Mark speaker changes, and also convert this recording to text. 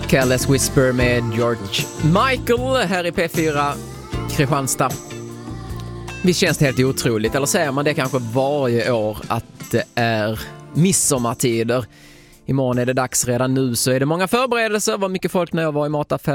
Speaker 1: Careless Whisper med George Michael här i P4 Kristianstad. Visst känns det helt otroligt, eller säger man det kanske varje år, att det är midsommartider. Imorgon är det dags, redan nu så är det många förberedelser. Vad mycket folk när jag var i mataffär